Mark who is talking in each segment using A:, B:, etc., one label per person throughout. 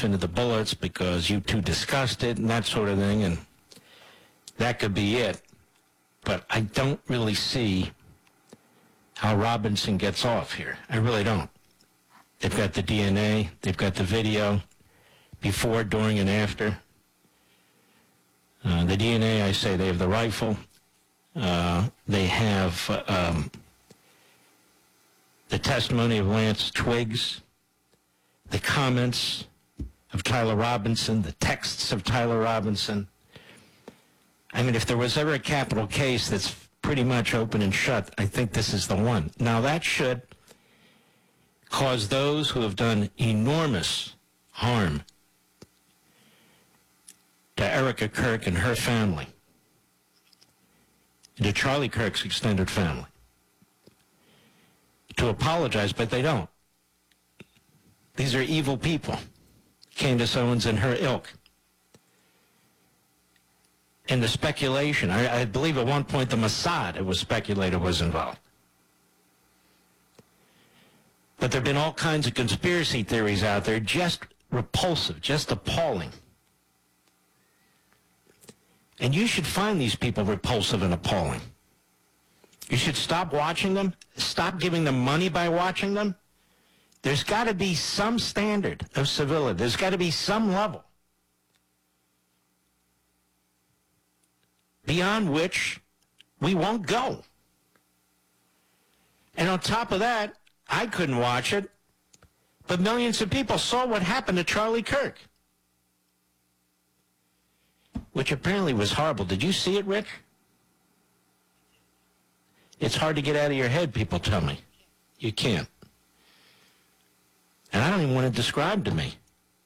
A: yourself into the bullets because you too discussed it and that sort of thing, and that could be it. But I don't really see how Robinson gets off here. I really don't. They've got the DNA. They've got the video before, during, and after. The DNA, I say, they have the rifle. They have the testimony of Lance Twiggs, the comments of Tyler Robinson, the texts of Tyler Robinson. I mean, if there was ever a capital case that's pretty much open and shut, I think this is the one. Now, that should cause those who have done enormous harm to Erica Kirk and her family, and to Charlie Kirk's extended family, to apologize, but they don't. These are evil people, Candace Owens and her ilk. And the speculation, I believe at one point the Mossad, it was speculated, was involved. But there have been all kinds of conspiracy theories out there, just repulsive, just appalling. And you should find these people repulsive and appalling. You should stop watching them, stop giving them money by watching them. There's got to be some standard of civility. There's got to be some level beyond which we won't go. And on top of that, I couldn't watch it, but millions of people saw what happened to Charlie Kirk, which apparently was horrible. Did you see it, Rich? It's hard to get out of your head, people tell me. You can't. And I don't even want it described to me.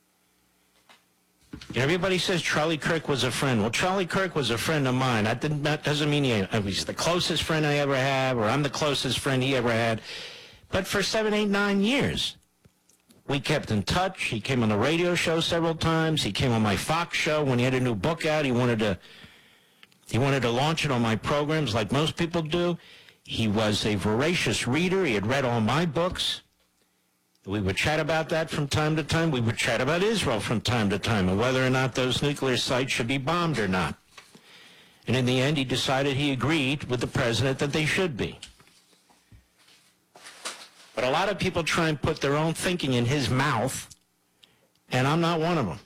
A: Everybody says Charlie Kirk was a friend. Well, Charlie Kirk was a friend of mine. That doesn't mean he's the closest friend I ever had, or I'm the closest friend he ever had. But for 7, 8, 9 years, we kept in touch. He came on the radio show several times. He came on my Fox show when he had a new book out. He wanted to launch it on my programs like most people do. He was a voracious reader. He had read all my books. We would chat about that from time to time. We would chat about Israel from time to time and whether or not those nuclear sites should be bombed or not. And in the end, he decided he agreed with the president that they should be. But a lot of people try and put their own thinking in his mouth, and I'm not one of them.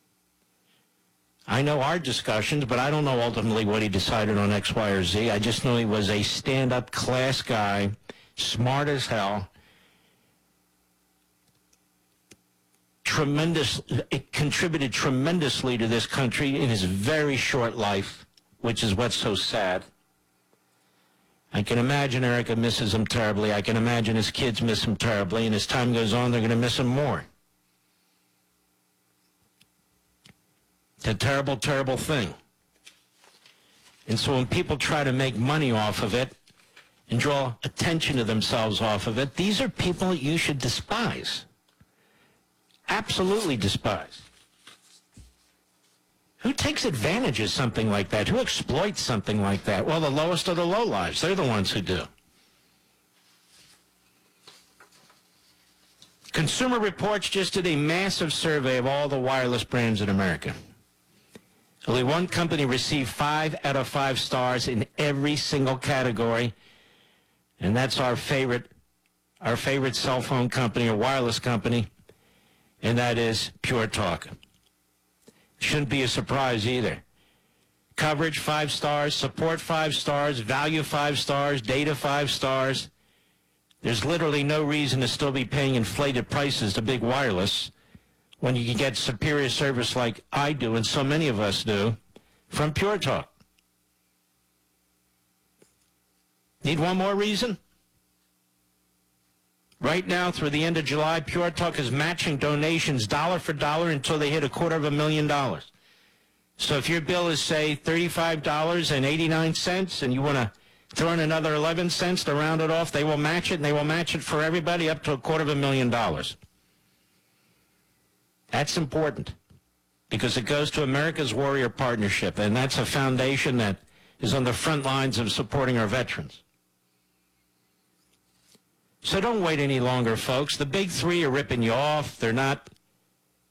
A: I know our discussions, but I don't know ultimately what he decided on X, Y, or Z. I just know he was a stand-up class guy, smart as hell, it contributed tremendously to this country in his very short life, which is what's so sad. I can imagine Erica misses him terribly. I can imagine his kids miss him terribly, and as time goes on, they're going to miss him more. It's a terrible, terrible thing. And so when people try to make money off of it and draw attention to themselves off of it, these are people you should despise. Absolutely despise. Who takes advantage of something like that? Who exploits something like that? Well, the lowest of the lowlives. They're the ones who do. Consumer Reports just did a massive survey of all the wireless brands in America. Only one company received 5 out of 5 stars in every single category, and that's our favorite cell phone company or wireless company, and that is Pure Talk. Shouldn't be a surprise either. Coverage 5 stars, support 5 stars, value 5 stars, data 5 stars. There's literally no reason to still be paying inflated prices to big wireless when you can get superior service like I do and so many of us do from Pure Talk. Need one more reason? Right now, through the end of July, Pure Talk is matching donations dollar for dollar until they hit $250,000. So if your bill is, say, $35.89 and you want to throw in another 11 cents to round it off, they will match it, and they will match it for everybody up to $250,000. That's important because it goes to America's Warrior Partnership, and that's a foundation that is on the front lines of supporting our veterans. So don't wait any longer, folks. The big three are ripping you off. They're not